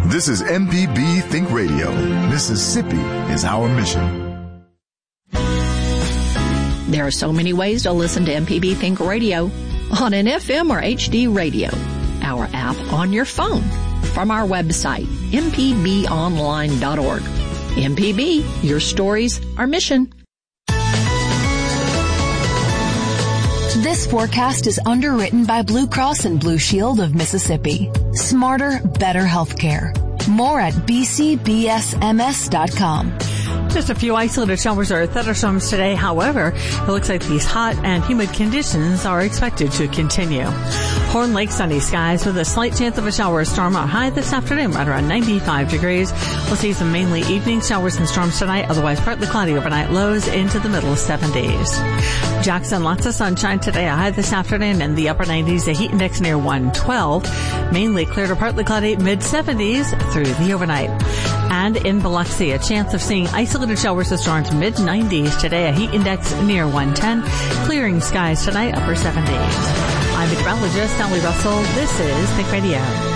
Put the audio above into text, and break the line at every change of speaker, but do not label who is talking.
This is MPB Think Radio. Mississippi is our mission.
There are so many ways to listen to MPB Think Radio. On an FM or HD radio, our app on your phone, from our website, mpbonline.org. MPB, your stories, our mission.
This forecast is underwritten by Blue Cross and Blue Shield of Mississippi. Smarter, better healthcare. More at bcbsms.com.
Just a few isolated showers or thunderstorms today. However, it looks like these hot and humid conditions are expected to continue. Horn Lake, sunny skies with a slight chance of a shower or storm. Our high this afternoon right around 95 degrees. We'll see some mainly evening showers and storms tonight. Otherwise, partly cloudy overnight, lows into the middle 70s. Jackson, lots of sunshine today. A high this afternoon in the upper 90s. The heat index near 112. Mainly clear to partly cloudy, mid 70s through the overnight. And in Biloxi, a chance of seeing isolated showers and storms mid-90s today. A heat index near 110. Clearing skies tonight, upper 70s. I'm meteorologist Sally Russell. This is Think Radio.